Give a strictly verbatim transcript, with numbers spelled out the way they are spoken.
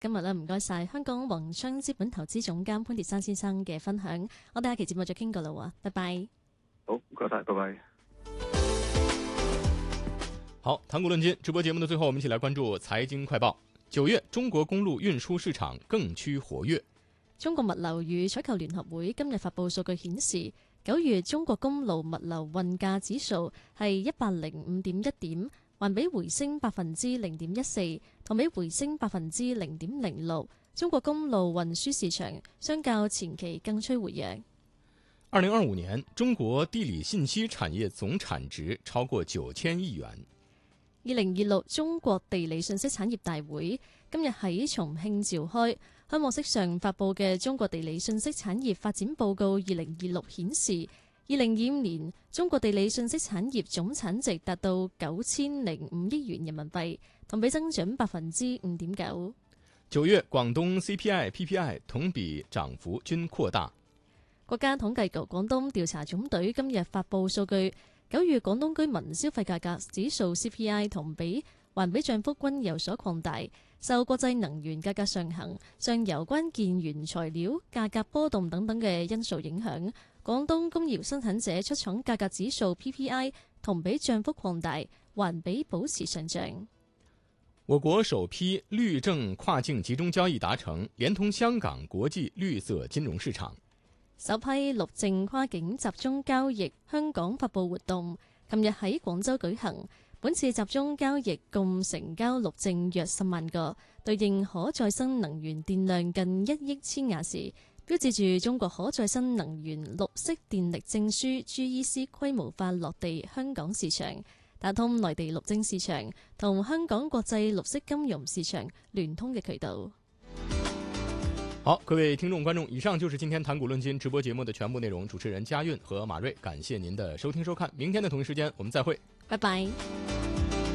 今日咧唔該晒香港宏昌資本投資總監潘鐵珊先生嘅分享，我哋下期節目再傾過啦喎，拜拜。 好，唔該晒，拜拜。 好，谈股论金直播节目的最后，我们一起来关注财经快报。九月，中国公路运输市场更趋活跃。 中國物流與採購聯合會今日發布數據顯示，九月中國公路物流運價指數係一百零五點一點，環比回升百分之零點一四，同比回升百分之零點零六。中國公路運輸市場相較前期更趨活躍。 二零二五年，中國地理信息產業總產值超過九千億元。 二零二六中國地理信息產業大會今日喺重慶召開，開幕式上發布嘅《中國地理信息產業發展報告二零二六》顯示，二零二五年中國地理信息產業總產值達到九千零五億元人民幣，同比增長百分之五點九。 九月，廣東 C P I、P P I 同比漲幅均擴大。 國家統計局廣東調查總隊今日發布數據。九月廣東居民消費價格指數 C P I 同比環比漲幅均有所擴大，受國際能源價格上行、上游關鍵原材料價格波動等等嘅因素影響，廣東工業生產者出廠價格指數 P P I 同比漲幅擴大，環比保持上漲。 我國首批綠證跨境集中交易達成，連通香港國際綠色金融市場。 首批綠證跨境集中交易香港發布活動，琴日喺廣州舉行。本次集中交易共成交綠證約十萬個，對應可再生能源電量近一億千瓦時，標誌住中國可再生能源綠色電力證書 G E C 規模化落地香港市場，打通內地綠證市場同香港國際綠色金融市場聯通嘅渠道。 好，各位聽眾觀眾，以上就是今天談股論金直播節目的全部內容。主持人嘉韻和馬瑞，感謝您的收聽收看。明天的同一時間，我們再會， 拜拜。